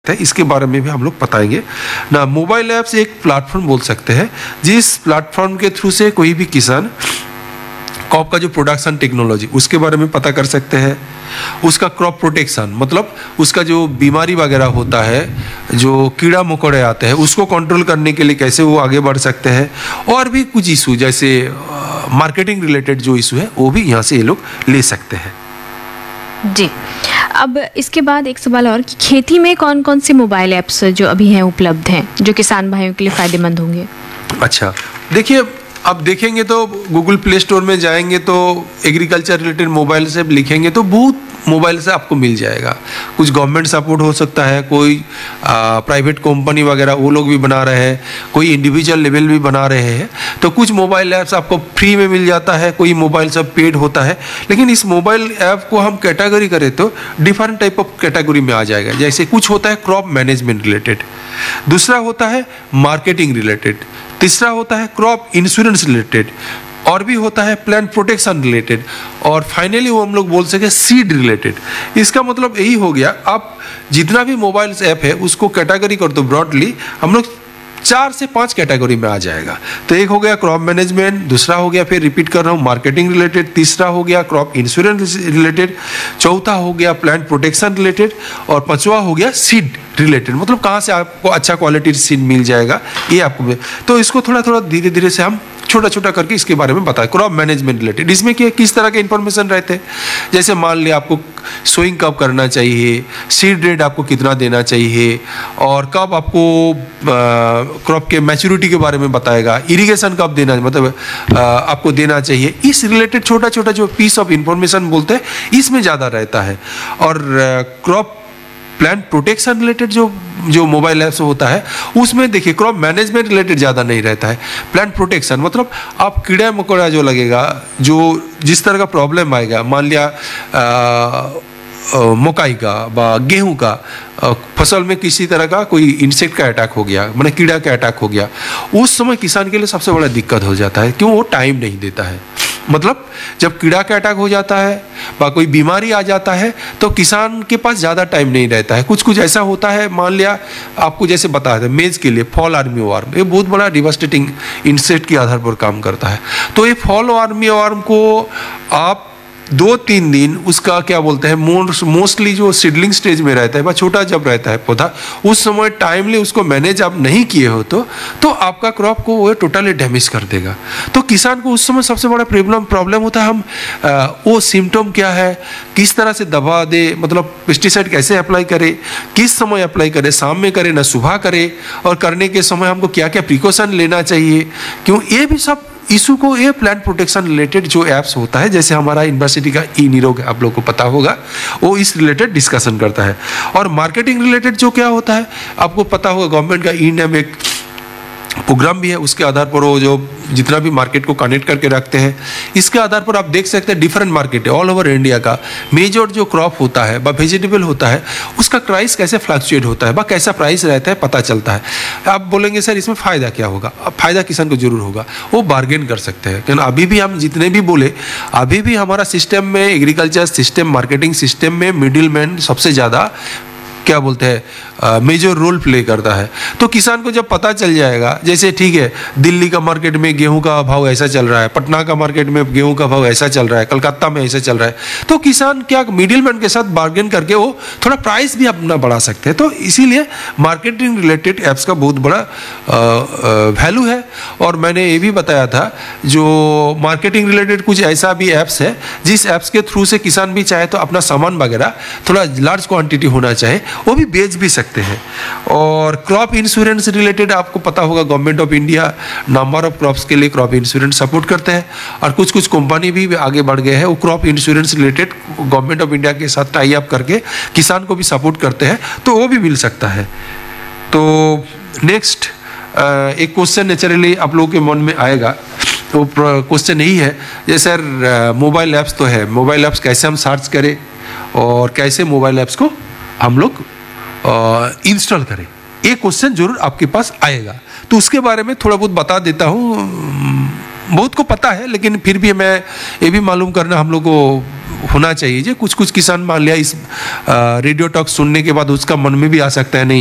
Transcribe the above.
है, इसके बारे में भी हम लोग बताएंगे ना। मोबाइल ऐप्स एक प्लेटफॉर्म बोल सकते हैं जिस प्लेटफॉर्म के थ्रू से कोई भी किसान क्रॉप का जो प्रोडक्शन टेक्नोलॉजी उसके बारे में पता कर सकते हैं, उसका क्रॉप प्रोटेक्शन मतलब उसका जो बीमारी वगैरह होता है, जो कीड़ा मकोड़े आते हैं उसको कंट्रोल करने के लिए कैसे वो आगे बढ़ सकते हैं, और भी कुछ इशू जैसे मार्केटिंग रिलेटेड जो इशू है वो भी यहाँ से ये लोग ले सकते हैं। जी, अब इसके बाद एक सवाल और कि खेती में कौन कौन से मोबाइल ऐप्स जो अभी हैं उपलब्ध हैं जो किसान भाइयों के लिए फ़ायदेमंद होंगे? अच्छा, देखिए अब देखेंगे तो गूगल प्ले स्टोर में जाएंगे तो एग्रीकल्चर रिलेटेड मोबाइल से लिखेंगे तो बहुत मोबाइल से आपको मिल जाएगा। कुछ गवर्नमेंट सपोर्ट हो सकता है, कोई प्राइवेट कंपनी वगैरह वो लोग भी बना रहे हैं, कोई इंडिविजुअल लेवल भी बना रहे हैं। तो कुछ मोबाइल ऐप्स आपको फ्री में मिल जाता है, कोई मोबाइल सब पेड होता है। लेकिन इस मोबाइल ऐप को हम कैटेगरी करें तो डिफरेंट टाइप ऑफ कैटेगरी में आ जाएगा। जैसे कुछ होता है क्रॉप मैनेजमेंट रिलेटेड, दूसरा होता है मार्केटिंग रिलेटेड, तीसरा होता है क्रॉप इंश्योरेंस रिलेटेड, और भी होता है प्लांट प्रोटेक्शन रिलेटेड, और फाइनली वो हम लोग बोल सके सीड रिलेटेड। इसका मतलब यही हो गया, आप जितना भी मोबाइल ऐप है उसको कैटेगरी कर दो ब्रॉडली, हम लोग 4 से 5 कैटेगरी में आ जाएगा। तो एक हो गया क्रॉप मैनेजमेंट, दूसरा हो गया फिर रिपीट कर रहा हूँ मार्केटिंग रिलेटेड, तीसरा हो गया क्रॉप इंश्योरेंस रिलेटेड, चौथा हो गया प्लांट प्रोटेक्शन रिलेटेड, और पांचवा हो गया सीड रिलेटेड। मतलब कहाँ से आपको अच्छा क्वालिटी सीड मिल जाएगा ये आपको। तो इसको थोड़ा थोड़ा धीरे धीरे से हम छोटा छोटा करके इसके बारे में बताएं। क्रॉप मैनेजमेंट रिलेटेड इसमें क्या किस तरह के इंफॉर्मेशन रहते हैं, जैसे मान लिया आपको सोइंग कब करना चाहिए, सीड रेट आपको कितना देना चाहिए, और कब आपको क्रॉप के मैच्योरिटी के बारे में बताएगा, इरिगेशन कब देना मतलब आपको देना चाहिए। इस रिलेटेड छोटा छोटा जो पीस ऑफ इंफॉर्मेशन बोलते हैं इसमें ज़्यादा रहता है। और क्रॉप प्लांट प्रोटेक्शन रिलेटेड जो मोबाइल ऐप्स होता है उसमें देखिए क्रॉप मैनेजमेंट रिलेटेड ज़्यादा नहीं रहता है। प्लांट प्रोटेक्शन मतलब आप कीड़ा मकोड़ा जो लगेगा, जो जिस तरह का प्रॉब्लम आएगा, मान लिया मकई का व गेहूं का फसल में किसी तरह का कोई इंसेक्ट का अटैक हो गया, माने कीड़ा का अटैक हो गया, उस समय किसान के लिए सबसे बड़ा दिक्कत हो जाता है। क्यों? वो टाइम नहीं देता है। मतलब जब कीड़ा का अटैक हो जाता है व कोई बीमारी आ जाता है तो किसान के पास ज़्यादा टाइम नहीं रहता है। कुछ कुछ ऐसा होता है, मान लिया आपको जैसे बताया था मेज के लिए फॉल आर्मी वार्म, ये बहुत बड़ा डिवास्टेटिंग इंसेक्ट के आधार पर काम करता है। तो ये फॉल आर्मी वार्म को आप 2-3 दिन उसका क्या बोलते हैं मोस्टली जो सीडलिंग स्टेज में रहता है व छोटा जब रहता है पौधा, उस समय टाइमली उसको मैनेज आप नहीं किए हो तो आपका क्रॉप को वो टोटली डैमेज कर देगा। तो किसान को उस समय सबसे बड़ा प्रॉब्लम होता है हम वो सिम्टम क्या है, किस तरह से दवा दे, मतलब पेस्टिसाइड कैसे अप्लाई करे, किस समय अप्लाई करे, शाम में करे ना सुबह करे, और करने के समय हमको क्या क्या प्रिकॉशन लेना चाहिए। क्यों? ये भी सब इशू को ये प्लांट प्रोटेक्शन रिलेटेड जो एप्स होता है, जैसे हमारा यूनिवर्सिटी का ई निरोग आप लोग को पता होगा, वो इस रिलेटेड डिस्कशन करता है। और मार्केटिंग रिलेटेड जो क्या होता है आपको पता होगा, गवर्नमेंट का ई नेम एक प्रोग्राम भी है, उसके आधार पर वो जो जितना भी मार्केट को कनेक्ट करके रखते हैं, इसके आधार पर आप देख सकते हैं डिफरेंट मार्केट है ऑल ओवर इंडिया का। मेजर जो क्रॉप होता है व वेजिटेबल होता है उसका प्राइस कैसे फ्लक्चुएट होता है व कैसा प्राइस रहता है पता चलता है। आप बोलेंगे सर इसमें फ़ायदा क्या होगा? अब फ़ायदा किसान को जरूर होगा, वो बार्गेन कर सकते हैं। क्योंकि अभी भी हम जितने भी बोले, अभी भी हमारा सिस्टम में, एग्रीकल्चर सिस्टम, मार्केटिंग सिस्टम में मिडिल मैन सबसे ज़्यादा क्या बोलते हैं मेजर रोल प्ले करता है। तो किसान को जब पता चल जाएगा, जैसे ठीक है दिल्ली का मार्केट में गेहूं का भाव ऐसा चल रहा है, पटना का मार्केट में गेहूं का भाव ऐसा चल रहा है, कलकत्ता में ऐसा चल रहा है, तो किसान क्या मिडिल मैन के साथ बार्गेन करके वो थोड़ा प्राइस भी अपना बढ़ा सकते हैं। तो इसीलिए मार्केटिंग रिलेटेड एप्स का बहुत बड़ा वैल्यू है। और मैंने ये भी बताया था जो मार्केटिंग रिलेटेड कुछ ऐसा भी एप्स है जिस एप्स के थ्रू से किसान भी चाहे तो अपना सामान वगैरह थोड़ा लार्ज क्वांटिटी होना चाहे वो भी बेच भी सकते हैं। और क्रॉप इंश्योरेंस रिलेटेड आपको पता होगा government of India number of crops के लिए क्रॉप इंश्योरेंस सपोर्ट करते हैं, और कुछ कुछ कंपनी भी आगे बढ़ गए हैं, वो crop insurance related government of India के साथ टाई अप करके किसान को भी सपोर्ट करते हैं, तो वो भी मिल सकता है। तो नेक्स्ट एक क्वेश्चन नेचुरली आप लोगों के मन में आएगा, तो क्वेश्चन यही है जैसे सर मोबाइल ऐप्स तो है, मोबाइल ऐप्स कैसे हम सर्च करें और कैसे मोबाइल ऐप्स को हम लोग इंस्टॉल करें, एक क्वेश्चन जरूर आपके पास आएगा। तो उसके बारे में थोड़ा बहुत बता देता हूँ। बहुत को पता है लेकिन फिर भी मैं ये भी मालूम करना हम लोग को होना चाहिए। जो कुछ कुछ किसान मान लिया इस रेडियो टॉक सुनने के बाद उसका मन में भी आ सकता है नहीं